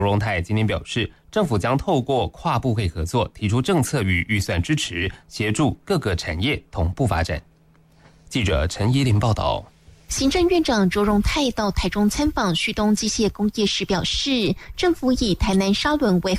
荣泰今天表示，政府将透过跨部会合作，提出政策与预算支持，协助各个产业同步发展。记者陈怡琳报道。 行政院长卓荣泰到台中参访旭东机械工业时表示，政府以台南沙仑为